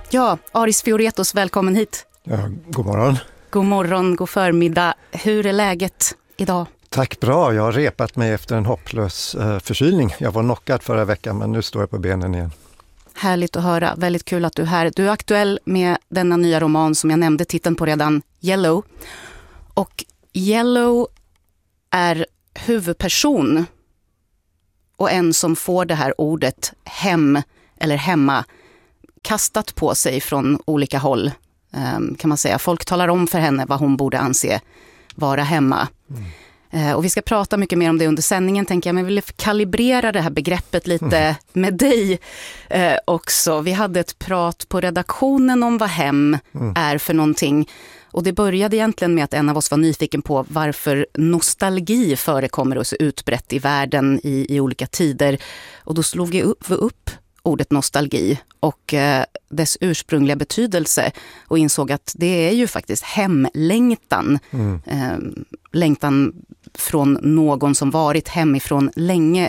Ja, Aris Fioretos, välkommen hit. Ja, god morgon. God morgon, god förmiddag. Hur är läget idag? Tack, bra. Jag har repat mig efter en hopplös förkylning. Jag var knockad förra veckan, men nu står jag på benen igen. Härligt att höra. Väldigt kul att du är här. Du är aktuell med denna nya roman som jag nämnde titeln på redan, Yellow. Och Yellow är huvudperson och en som får det här ordet hem eller hemma kastat på sig från olika håll, kan man säga. Folk talar om för henne vad hon borde anse vara hemma. Och vi ska prata mycket mer om det under sändningen, tänker jag. Men jag vill kalibrera det här begreppet lite med dig också. Vi hade ett prat på redaktionen om vad hem är för någonting. Och det började egentligen med att en av oss var nyfiken på varför nostalgi förekommer och så utbrett i världen i olika tider. Och då slog vi upp ordet nostalgi och dess ursprungliga betydelse och insåg att det är ju faktiskt hemlängtan. Längtan från någon som varit hemifrån länge.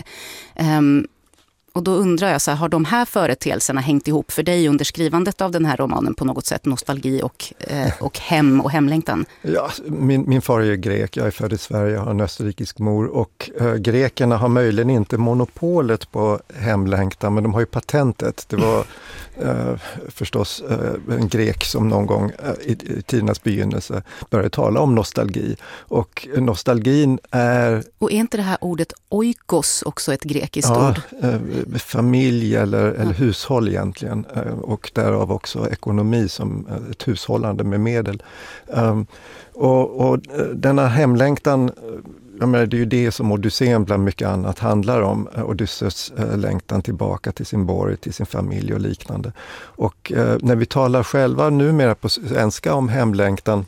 Och då undrar jag, så här, har de här företeelserna hängt ihop för dig under skrivandet av den här romanen på något sätt? Nostalgi och hem och hemlängtan? Ja, min far är grek, jag är född i Sverige, jag har en österrikisk mor. Och grekerna har möjligen inte monopolet på hemlängtan, men de har ju patentet. Det var förstås en grek som någon gång i tidernas begynnelse började tala om nostalgi. Och nostalgin är... Och är inte det här ordet oikos också ett grekiskt ord? Familj eller hushåll egentligen, och därav också ekonomi som ett hushållande med medel. Och denna hemlängtan, jag menar, det är ju det som Odysseen bland mycket annat handlar om. Odysseus längtan tillbaka till sin borg, till sin familj och liknande. Och när vi talar själva numera på svenska om hemlängtan,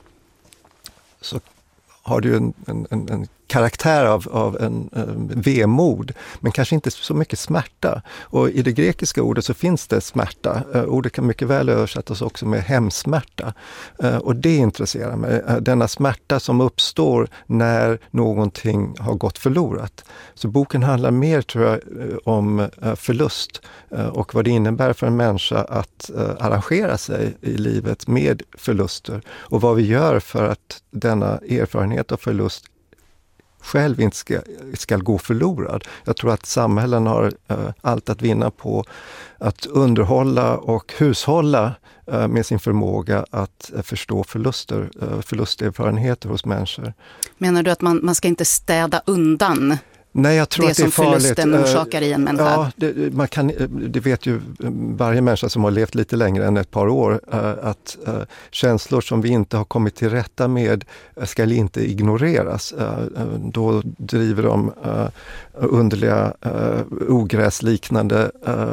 så har det ju en karaktär av en vemod, men kanske inte så mycket smärta. Och i det grekiska ordet så finns det smärta. Ordet kan mycket väl översättas också med hemsmärta. Och det intresserar mig. Denna smärta som uppstår när någonting har gått förlorat. Så boken handlar mer, tror jag, om förlust och vad det innebär för en människa att arrangera sig i livet med förluster. Och vad vi gör för att denna erfarenhet av förlust själv inte ska gå förlorad. Jag tror att samhällen har allt att vinna på att underhålla och hushålla med sin förmåga att förstå förlusterfarenheter hos människor. Menar du att man ska inte städa undan? Nej, jag tror det att det är som farligt. Förlusten orsakar i en människa? Ja, det vet ju varje människa som har levt lite längre än ett par år, att känslor som vi inte har kommit till rätta med ska inte ignoreras. Då driver de underliga ogräsliknande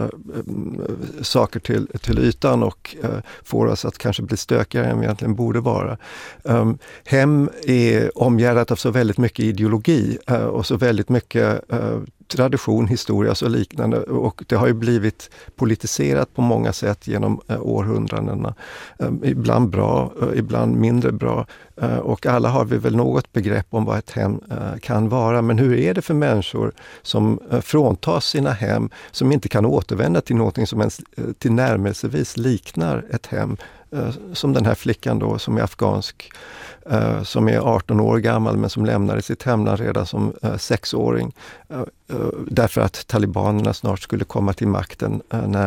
saker till ytan och får oss att kanske bli stökigare än vi egentligen borde vara. Hem är omgärdat av så väldigt mycket ideologi och så väldigt mycket tradition, historia och liknande, och det har ju blivit politiserat på många sätt genom århundradena. Ibland bra, ibland mindre bra, och alla har vi väl något begrepp om vad ett hem kan vara. Men hur är det för människor som fråntas sina hem, som inte kan återvända till någonting som ens till närmelsevis liknar ett hem? Som den här flickan då, som är afghansk, som är 18 år gammal men som lämnade sitt hemland redan som 6-åring därför att talibanerna snart skulle komma till makten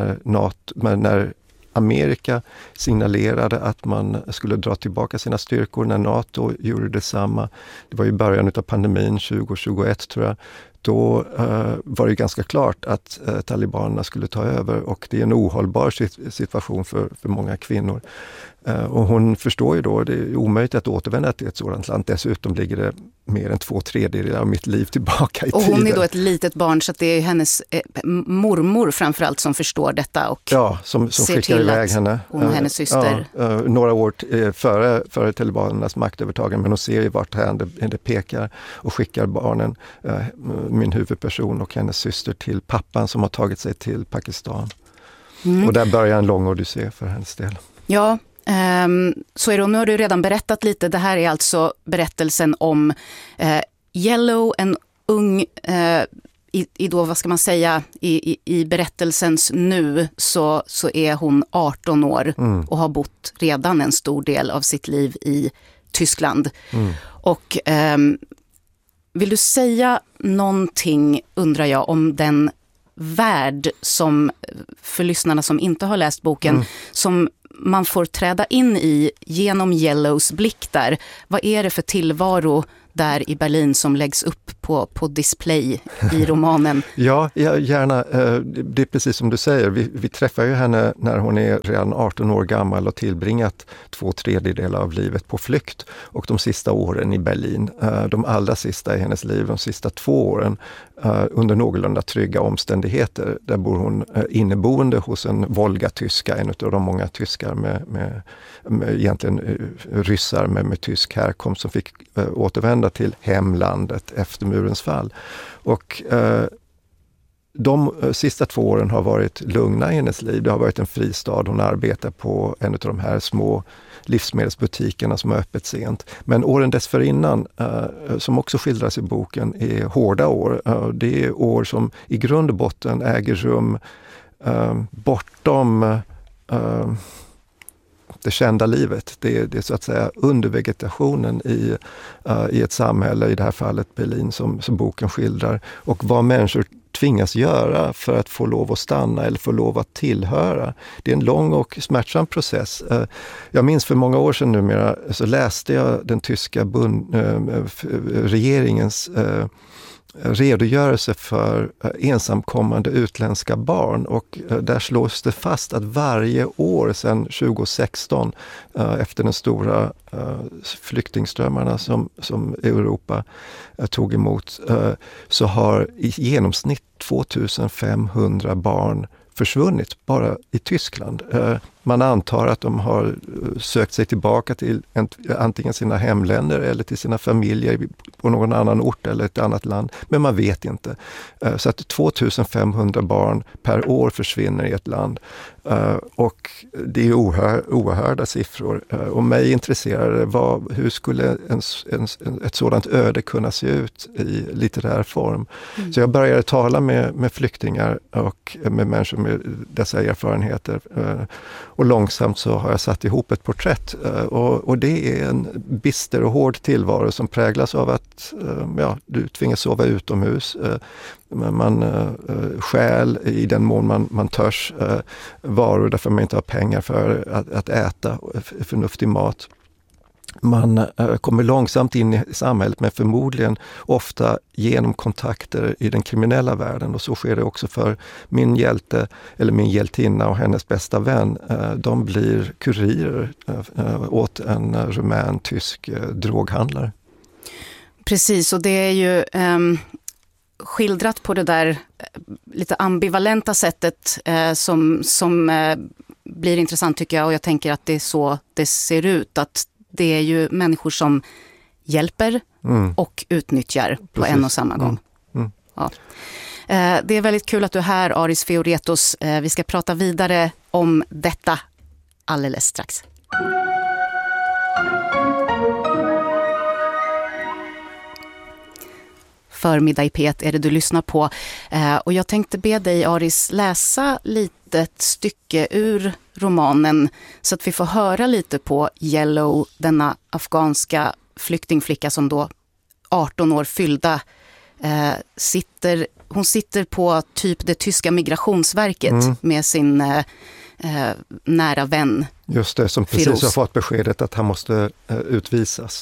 när Amerika signalerade att man skulle dra tillbaka sina styrkor, när NATO gjorde detsamma. Det var i början av pandemin 2021, tror jag. Då var det ganska klart att talibanerna skulle ta över, och det är en ohållbar situation för många kvinnor. Och hon förstår ju då, det är omöjligt att återvända till ett sådant land. Dessutom ligger det mer än 2/3 av mitt liv tillbaka i tiden. Och hon är då ett litet barn, så att det är hennes mormor framförallt som förstår detta och som skickar iväg henne. Hon och hennes syster. Några år före talibanernas maktövertagande, men hon ser ju vart det pekar och skickar barnen, min huvudperson och hennes syster, till pappan som har tagit sig till Pakistan. Och där börjar en lång odyssé för hennes del. Ja, så är det. Och nu har du redan berättat lite. Det här är alltså berättelsen om Yellow, en ung i då, vad ska man säga, i berättelsens nu så är hon 18 år och har bott redan en stor del av sitt liv i Tyskland. Och vill du säga någonting, undrar jag, om den värld som, för lyssnarna som inte har läst boken, som man får träda in i genom Yellows blick där. Vad är det för tillvaro där i Berlin som läggs upp på display i romanen? Ja, gärna. Det är precis som du säger. Vi träffar ju henne när hon är redan 18 år gammal och tillbringat 2/3 av livet på flykt. Och de sista åren i Berlin, de allra sista i hennes liv, de sista 2 åren, under någorlunda trygga omständigheter. Där bor hon inneboende hos en Volga-tyska, en av de många tyskar med egentligen ryssar med tysk härkomst som fick återvända till hemlandet efter murens fall. Och de sista 2 åren har varit lugna i hennes liv. Det har varit en fristad. Hon arbetar på en av de här små livsmedelsbutikerna som har öppet sent. Men åren dessförinnan, som också skildras i boken, är hårda år. Det är år som i grund och botten äger rum bortom det kända livet. Det är så att säga undervegetationen i ett samhälle, i det här fallet Berlin, som boken skildrar. Och vad människor tvingas göra för att få lov att stanna eller få lov att tillhöra. Det är en lång och smärtsam process. Jag minns för många år sedan numera så läste jag den tyska regeringens redogörelse för ensamkommande utländska barn, och där slås det fast att varje år sedan 2016, efter den stora flyktingströmmarna som Europa tog emot, så har i genomsnitt 2500 barn försvunnit bara i Tyskland. Man antar att de har sökt sig tillbaka till antingen sina hemländer eller till sina familjer på någon annan ort eller ett annat land, men man vet inte. Så att 2500 barn per år försvinner i ett land. Och det är oerhörda siffror. Och mig intresserade hur skulle ett sådant öde kunna se ut i litterär form. Så jag började tala med flyktingar och med människor med dessa erfarenheter. Och långsamt så har jag satt ihop ett porträtt. Och det är en bister och hård tillvaro som präglas av att du tvingas sova utomhus. Man stjäl i den mån man törs varor därför man inte har pengar för att äta förnuftig mat. Man kommer långsamt in i samhället, men förmodligen ofta genom kontakter i den kriminella världen. Och så sker det också för min hjälte eller min hjältinna och hennes bästa vän. De blir kurirer åt en rumän-tysk droghandlare. Precis, och det är ju skildrat på det där lite ambivalenta sättet som blir intressant, tycker jag. Och jag tänker att det är så det ser ut, att det är ju människor som hjälper och utnyttjar på en och samma gång. Ja. Det är väldigt kul att du är här, Aris Fioretos. Vi ska prata vidare om detta alldeles strax. Förmiddag i P1 är det du lyssnar på. Och jag tänkte be dig, Aris, läsa lite ett stycke ur romanen så att vi får höra lite på Yellow, denna afghanska flyktingflicka som då 18 år fyllda hon sitter på typ det tyska migrationsverket med sin nära vän. Just det, som precis Firouz har fått beskedet att han måste utvisas.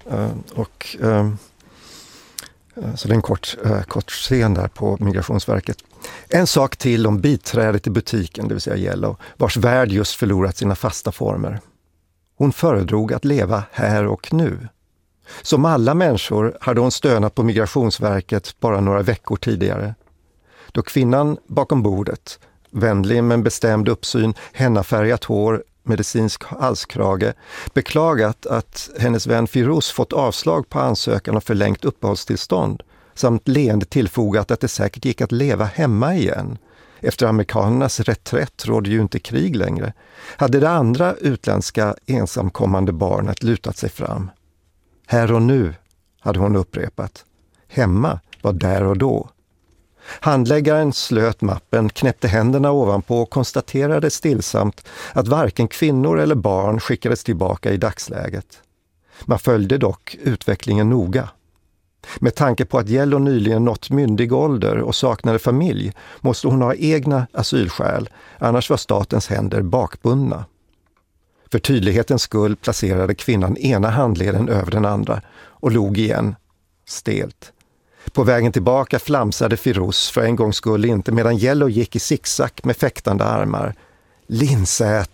Så det är en kort scen där på Migrationsverket. En sak till om biträdet i butiken, det vill säga Yellow, vars värld just förlorat sina fasta former. Hon föredrog att leva här och nu. Som alla människor hade hon stönat på Migrationsverket bara några veckor tidigare. Då kvinnan bakom bordet, vänlig med en bestämd uppsyn, hennafärgat hår, medicinsk halskrage, beklagat att hennes vän Firouz fått avslag på ansökan om förlängt uppehållstillstånd, samt leende tillfogat att det säkert gick att leva hemma igen. Efter amerikanernas reträtt rådde ju inte krig längre. Hade det andra utländska ensamkommande barnet lutat sig fram. Här och nu, hade hon upprepat. Hemma var där och då. Handläggaren slöt mappen, knäppte händerna ovanpå och konstaterade stillsamt att varken kvinnor eller barn skickades tillbaka i dagsläget. Man följde dock utvecklingen noga. Med tanke på att Yellow nyligen nått myndig ålder och saknade familj måste hon ha egna asylskäl, annars var statens händer bakbundna. För tydlighetens skull placerade kvinnan ena handleden över den andra och log igen, stelt. På vägen tillbaka flamsade Firouz för en gångs skull inte, medan Yellow gick i zigzag med fäktande armar. Linsät,